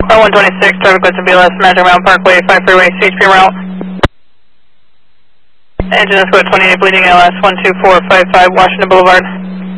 126, traffic with the BLS, Magic Mountain Parkway, 5 freeway, CHP route. Engine is code 28, bleeding LS 12455, Washington Boulevard.